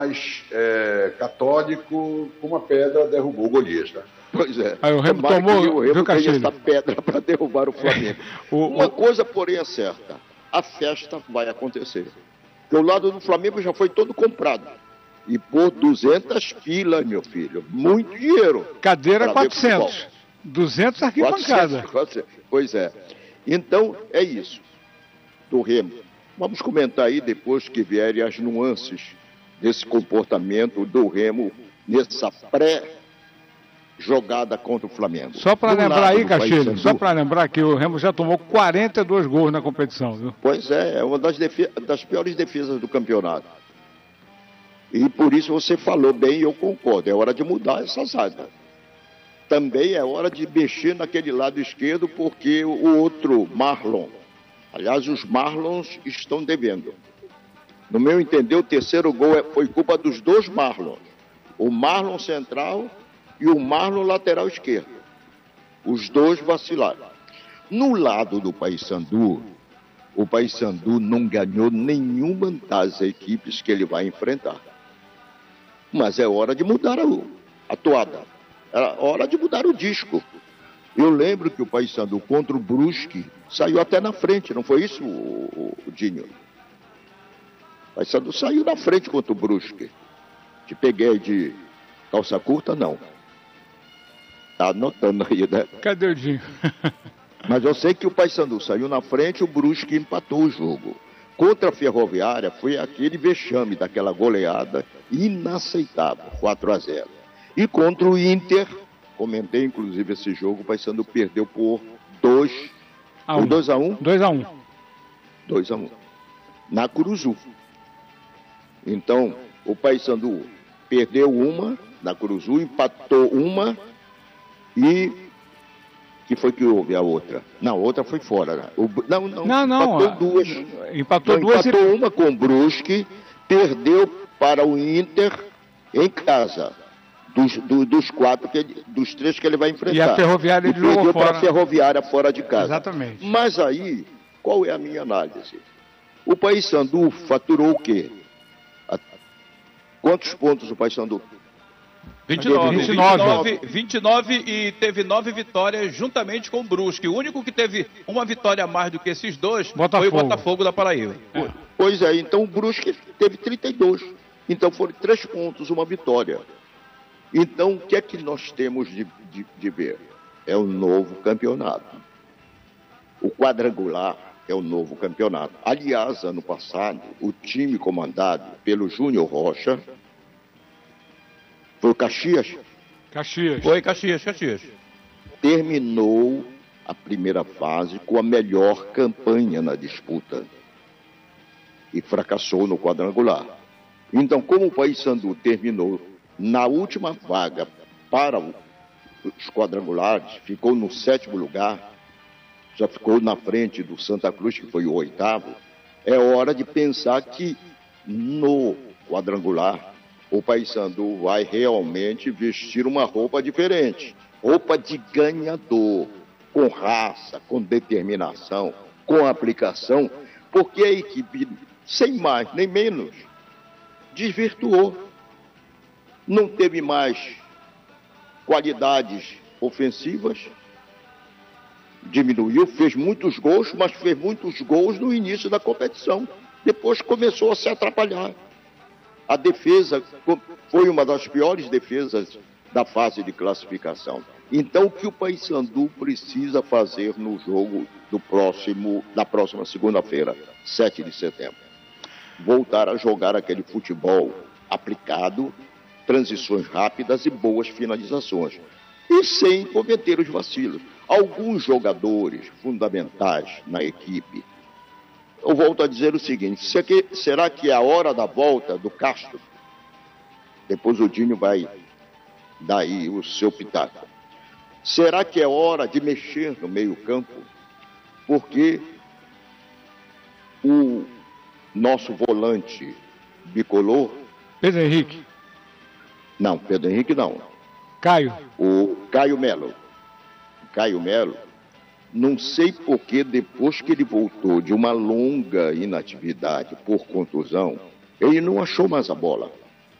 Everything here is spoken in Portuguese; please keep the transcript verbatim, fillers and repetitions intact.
mais é, católico, com uma pedra derrubou o Golias, tá? Pois é. Aí o Remo Tomara tomou, que o Remo viu, tenha Castilho? essa pedra para derrubar o Flamengo. o, Uma o... coisa, porém, é certa. A festa vai acontecer. Porque o lado do Flamengo já foi todo comprado. E por duzentas pilas, meu filho. Muito dinheiro. Cadeira quatrocentos. duzentos arquibancada. quatrocentos. Pois é. Então, é isso. Do Remo. Vamos comentar aí depois que vierem as nuances desse comportamento do Remo nessa pré-jogada contra o Flamengo. Só para lembrar aí, Castilho, só para lembrar que o Remo já tomou quarenta e dois gols na competição, viu? Pois é, é uma das, defe- das piores defesas do campeonato. E por isso você falou bem e eu concordo, é hora de mudar essa zaga. Também é hora de mexer naquele lado esquerdo, porque o outro, Marlon, aliás, os Marlons estão devendo. No meu entender, o terceiro gol é, foi culpa dos dois Marlons. O Marlon central e o Marlon lateral esquerdo. Os dois vacilaram. No lado do Paysandu, o Paysandu não ganhou nenhuma das equipes que ele vai enfrentar. Mas é hora de mudar a, a toada. É hora de mudar o disco. Eu lembro que o Paysandu contra o Brusque saiu até na frente, não foi isso, o, o, o Dinho? O Paysandu saiu na frente contra o Brusque. Te peguei de calça curta, não. Tá anotando aí, né? Cadê o Dinho? Mas eu sei que o Paysandu saiu na frente, o Brusque empatou o jogo. Contra a Ferroviária foi aquele vexame daquela goleada inaceitável, quatro a zero. E contra o Inter, comentei inclusive esse jogo, o Paysandu perdeu por dois a um. dois a um? dois a um. dois a um. Na Curuzu. Então, o Paysandu perdeu uma na Curuzu, empatou uma e... que foi que houve a outra? Não, a outra foi fora. Né? O... Não, não, não, não. Empatou duas. Empatou não, duas. Empatou e... uma com o Brusque, perdeu para o Inter em casa. Dos, do, dos quatro, que ele, dos três que ele vai enfrentar. E a Ferroviária ele jogou perdeu fora. para a Ferroviária fora de casa. Exatamente. Mas aí, qual é a minha análise? O Paysandu faturou o quê? A... Quantos pontos o Paysandu? vinte e nove, vinte e nove, vinte e nove e teve nove vitórias juntamente com o Brusque. O único que teve uma vitória a mais do que esses dois Botafogo. foi o Botafogo da Paraíba. É. Pois é, então o Brusque teve trinta e dois. Então foram três pontos, uma vitória. Então o que é que nós temos de, de, de ver? É o novo campeonato. O quadrangular é o novo campeonato. Aliás, ano passado, o time comandado pelo Júnior Rocha foi o Caxias? Caxias. Foi Caxias, Caxias. Terminou a primeira fase com a melhor campanha na disputa. E fracassou no quadrangular. Então, como o Paysandu terminou na última vaga para os quadrangulares, ficou no sétimo lugar, já ficou na frente do Santa Cruz, que foi o oitavo, é hora de pensar que no quadrangular o Paysandu vai realmente vestir uma roupa diferente. Roupa de ganhador, com raça, com determinação, com aplicação, porque a equipe, sem mais nem menos, desvirtuou. Não teve mais qualidades ofensivas, diminuiu, fez muitos gols, mas fez muitos gols no início da competição. Depois começou a se atrapalhar. A defesa foi uma das piores defesas da fase de classificação. Então, o que o Paysandu precisa fazer no jogo do próximo, da próxima segunda-feira, sete de setembro? Voltar a jogar aquele futebol aplicado, transições rápidas e boas finalizações. E sem cometer os vacilos. Alguns jogadores fundamentais na equipe. Eu volto a dizer o seguinte, será que é a hora da volta do Castro? Depois o Dinho vai dar aí o seu pitaco. Será que é hora de mexer no meio-campo? Porque o nosso volante bicolor... Pedro Henrique. Não, Pedro Henrique não. Caio. O Caio Melo. Caio Melo, não sei por que depois que ele voltou de uma longa inatividade por contusão, ele não achou mais a bola.